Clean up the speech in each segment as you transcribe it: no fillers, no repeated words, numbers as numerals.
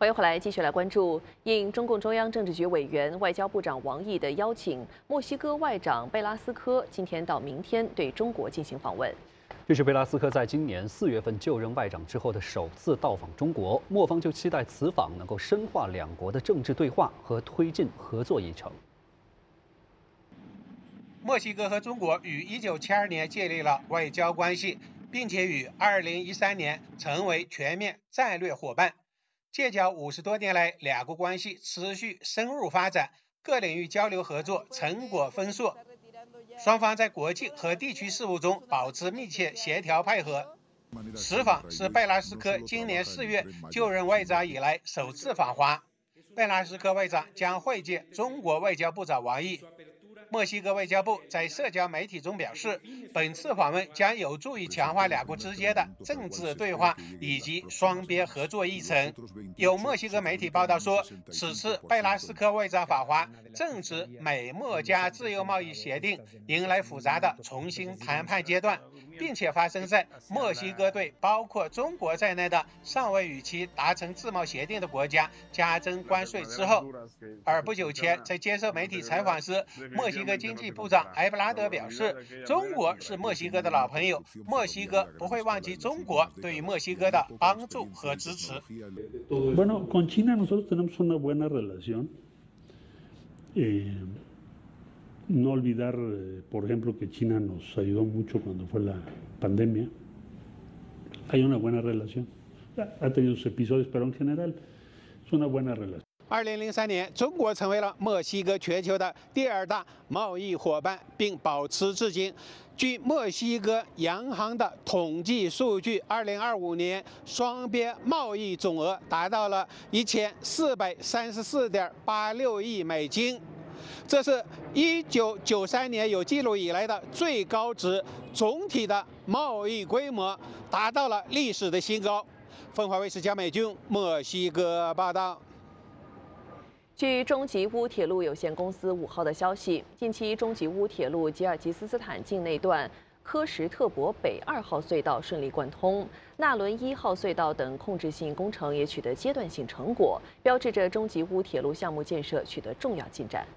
欢迎回来，继续来关注。应中共中央政治局委员、外交部长王毅的邀请，墨西哥外长贝拉斯科今天到明天对中国进行访问。 这是贝拉斯科在今年4月份就任外长之后的首次到访中国，墨方就期待此访能够深化两国的政治对话和推进合作议程。 墨西哥和中国于1972年建立了外交关系，并且于2013年成为全面战略伙伴。建交50多年来，两国关系持续深入发展，各领域交流合作成果丰硕。双方在国际和地区事务中保持密切协调配合。此访是贝拉斯科今年4月就任外长以来首次访华。贝拉斯科外长将会见中国外交部长王毅。墨西哥外交部在社交媒体中表示，本次访问将有助于强化两国之间的政治对话以及双边合作议程。有墨西哥媒体报道说，此次贝拉斯科外长访华，正值美墨加自由贸易协定迎来复杂的重新谈判阶段，并且发生在墨西哥对包括中国在内的尚未与其达成自贸协定的国家加征关税之后。而不久前在接受媒体采访时，墨西哥经济部长埃布拉德表示，中国是墨西哥的老朋友，墨西哥不会忘记中国对于墨西哥的帮助和支持。 Bueno, con China nosotros tenemos una buena relación. No olvidar, por ejemplo, que China nos ayudó mucho cuando fue la pandemia. Hay una buena relación. Ha tenido sus episodios, pero en general es una buena relación. 2003年，中国成为了墨西哥全球的第2大贸易伙伴，并保持至今。据墨西哥央行的统计数据，2025年双边贸易总额达到了1434.86亿美金，这是1993年有记录以来的最高值，总体的贸易规模达到了历史的新高。凤凰卫视江美军墨西哥报道。 据中吉乌铁路有限公司5号的消息，近期中吉乌铁路吉尔吉斯斯坦境内段科什特伯北2号隧道顺利贯通，纳伦1号隧道等控制性工程也取得阶段性成果，标志着中吉乌铁路项目建设取得重要进展。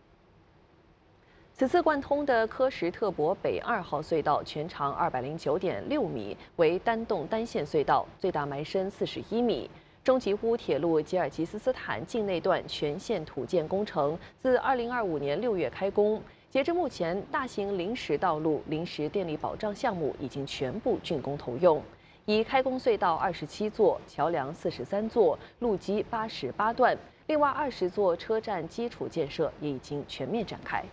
此次贯通的科什特伯北2号隧道全长209.6米，为单洞单线隧道，最大埋深41米。中吉乌铁路吉尔吉斯斯坦境内段全线土建工程自2025年6月开工，截至目前，大型临时道路、临时电力保障项目已经全部竣工投用，已开工隧道27座，桥梁43座，路基88段，另外20座车站基础建设也已经全面展开。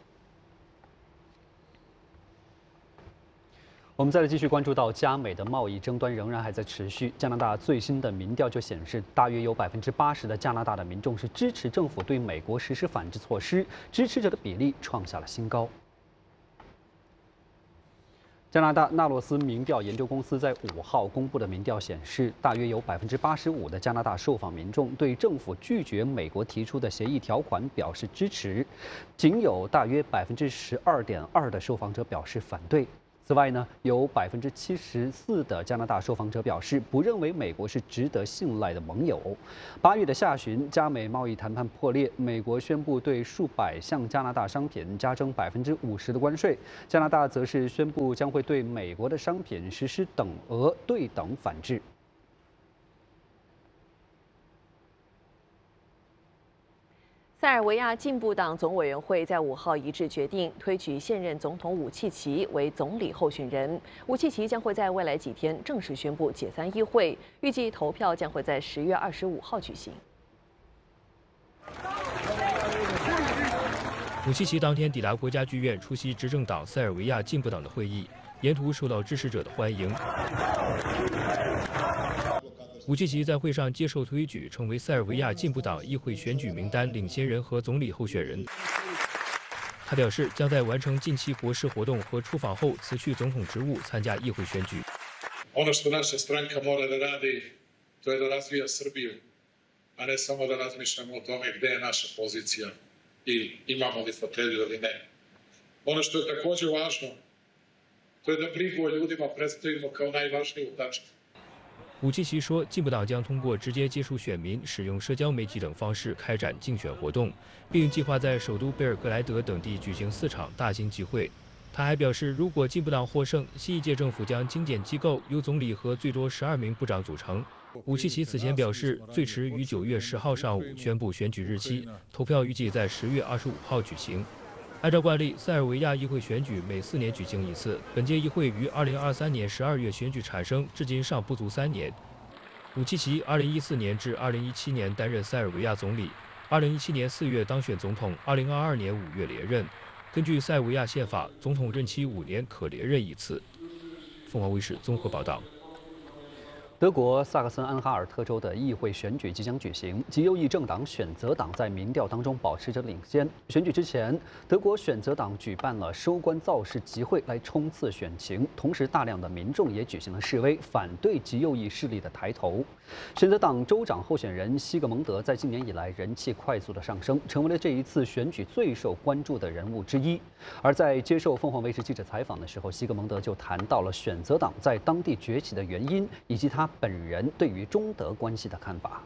我们再来继续关注到加美的贸易争端仍然还在持续。加拿大最新的民调就显示，大约有80%的加拿大的民众是支持政府对美国实施反制措施，支持者的比例创下了新高。加拿大纳洛斯民调研究公司在5号公布的民调显示，大约有85%的加拿大受访民众对政府拒绝美国提出的协议条款表示支持，仅有大约12.2%的受访者表示反对。此外呢，有74%的加拿大受访者表示不认为美国是值得信赖的盟友。8月的下旬，加美贸易谈判破裂，美国宣布对数百项加拿大商品加征50%的关税，加拿大则是宣布将会对美国的商品实施等额对等反制。 塞尔维亚进步党总委员会在5号一致决定推举现任总统武契奇为总理候选人。武契奇将会在未来几天正式宣布解散议会，预计投票将会在10月25号举行。 武契奇当天抵达国家剧院出席执政党塞尔维亚进步党的会议，沿途受到支持者的欢迎。武契奇在会上接受推举，成为塞尔维亚进步党议会选举名单领先人和总理候选人。他表示，将在完成近期国事活动和出访后辞去总统职务，参加议会选举。 Ono što naša stranka mora da radi, to je da razvija Srbiju, a ne samo da razmišljamo o tome gde je naša pozicija i imamo li fotelju ili ne. Ono što je takođe važno, to je da brigu o ljudima predstavimo kao najvažniju tačku. 武契奇说，进步党将通过直接接触选民、使用社交媒体等方式开展竞选活动，并计划在首都贝尔格莱德等地举行4场大型集会。他还表示，如果进步党获胜，新一届政府将精简机构，由总理和最多12名部长组成。武契奇此前表示，最迟于9月10号上午宣布选举日期，投票预计在10月25号举行。按照惯例，塞尔维亚议会选举每4年举行一次。本届议会于2023年12月选举产生，至今尚不足3年。武契奇2014年至2017年担任塞尔维亚总理，2017年4月当选总统，2022年5月连任。根据塞尔维亚宪法，总统任期5年，可连任1次。凤凰卫视综合报道。 德国萨克森安哈尔特州的议会选举即将举行，极右翼政党选择党在民调当中保持着领先。选举之前，德国选择党举办了收官造势集会来冲刺选情，同时大量的民众也举行了示威，反对极右翼势力的抬头。选择党州长候选人西格蒙德在今年以来人气快速的上升，成为了这一次选举最受关注的人物之一。而在接受凤凰卫视记者采访的时候，西格蒙德就谈到了选择党在当地崛起的原因，以及他本人对于中德关系的看法。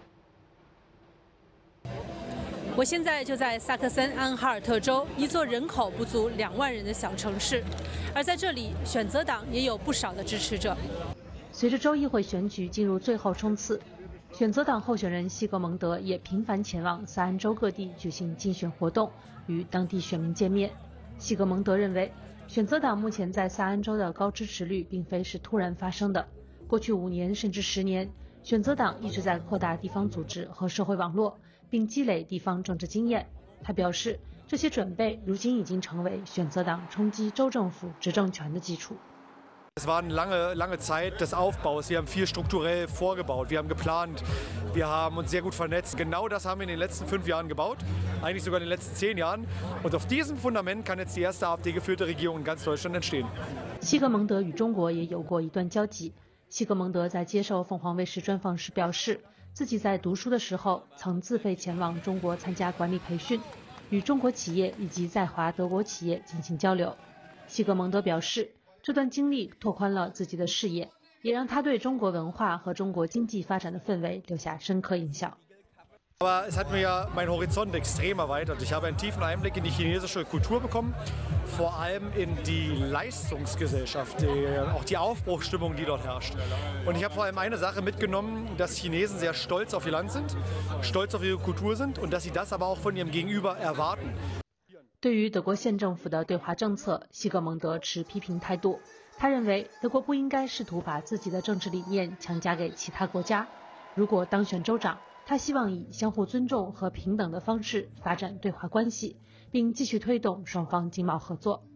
我现在就在萨克森安哈尔特州一座人口不足2万人的小城市，而在这里，选择党也有不少的支持者。随着州议会选举进入最后冲刺，选择党候选人西格蒙德也频繁前往萨安州各地举行竞选活动，与当地选民见面。西格蒙德认为，选择党目前在萨安州的高支持率并非是突然发生的。过去5年甚至10年，选择党一直在扩大地方组织和社会网络，并积累地方政治经验。他表示，这些准备如今已经成为选择党冲击州政府执政权的基础。 Es war eine lange Zeit des Aufbaus. Wir haben viel strukturell vorgebaut. Wir haben geplant. Wir haben uns sehr gut vernetzt. Genau das haben wir in den letzten 5 Jahren gebaut. Eigentlich sogar in den letzten 10 Jahren. Und auf diesem Fundament kann jetzt die erste AfD-geführte Regierung in ganz Deutschland entstehen. 西格蒙德与中国也有过一段交集。西格蒙德在接受凤凰卫视专访时表示，自己在读书的时候曾自费前往中国参加管理培训，与中国企业以及在华德国企业进行交流。西格蒙德表示，这段经历拓宽了自己的视野，也让他对中国文化和中国经济发展的氛围留下深刻印象。 Aber es hat mir ja meinen Horizont extrem erweitert. Ich habe einen tiefen Einblick in die chinesische Kultur bekommen, vor allem in die Leistungsgesellschaft, auch die Aufbruchsstimmung, die dort herrscht. Und ich habe vor allem eine Sache mitgenommen, dass Chinesen sehr stolz auf ihr Land sind, stolz auf ihre Kultur sind und dass sie das aber auch von ihrem Gegenüber erwarten. 对于德国县政府的对华政策，西格蒙德持批评态度。他认为，德国不应该试图把自己的政治理念强加给其他国家。如果当选州长，他希望以相互尊重和平等的方式发展对华关系，并继续推动双方经贸合作。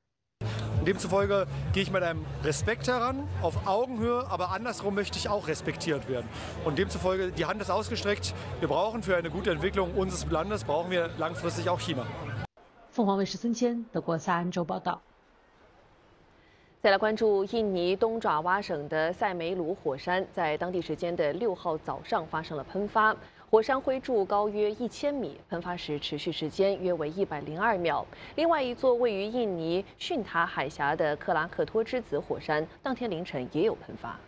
Demzufolge gehe ich mit einem Respekt heran, auf Augenhöhe, aber andersrum möchte ich auch respektiert werden. Und demzufolge, die Hand ist ausgestreckt. Wir brauchen für eine gute Entwicklung unseres Landes, brauchen wir langfristig auch China. 凤凰卫视孙谦，德国萨安州报道。 再来关注印尼东爪哇省的塞梅鲁火山，在当地时间的6号早上发生了喷发，火山灰柱高约1000米，喷发时持续时间约为102秒。另外一座位于印尼巽塔海峡的克拉克托之子火山，当天凌晨也有喷发。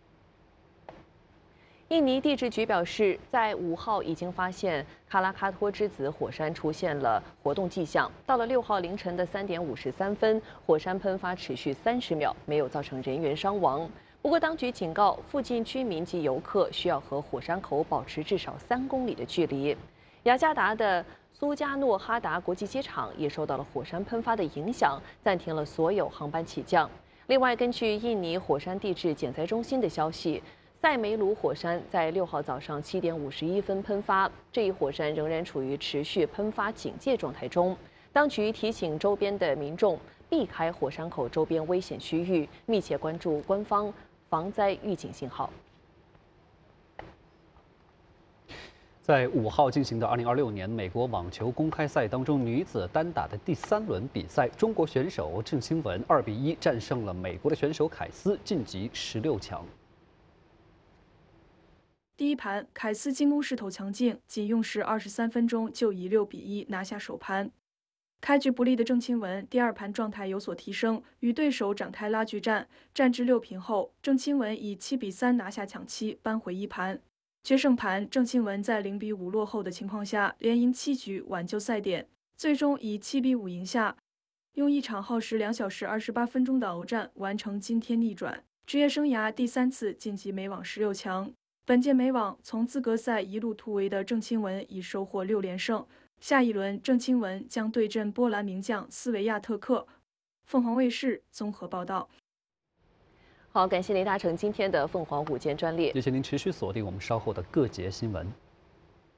印尼地质局表示，在5号已经发现卡拉卡托之子火山出现了活动迹象。到了6号凌晨的3点53分，火山喷发持续30秒，没有造成人员伤亡。不过，当局警告附近居民及游客需要和火山口保持至少3公里的距离。雅加达的苏加诺哈达国际机场也受到了火山喷发的影响，暂停了所有航班起降。另外，根据印尼火山地质减灾中心的消息，塞梅鲁火山在6号早上7点51分喷发，这一火山仍然处于持续喷发警戒状态中。当局提醒周边的民众避开火山口周边危险区域，密切关注官方防灾预警信号。 在5号进行的2026年美国网球公开赛当中，女子单打的第3轮比赛，中国选手郑钦文2比1战胜了美国的选手凯斯，晋级16强。 第一盘，凯斯进攻势头强劲，仅用时23分钟就以6比1拿下首盘。 开局不利的郑钦文第二盘状态有所提升，与对手展开拉锯战，战至6平后，郑钦文以7比3拿下抢七，扳回一盘。决胜盘，郑钦文在0比5落后的情况下，连赢7局挽救赛点，最终以7比5赢下，用一场耗时2小时28分钟的鏖战完成今天逆转，职业生涯第3次晋级美网16强。本届美网从资格赛一路突围的郑钦文已收获6连胜。下一轮，郑钦文将对阵波兰名将斯维亚特克。凤凰卫视综合报道。 好，感谢您搭乘今天的凤凰午间专列。 也请您持续锁定我们稍后的各节新闻。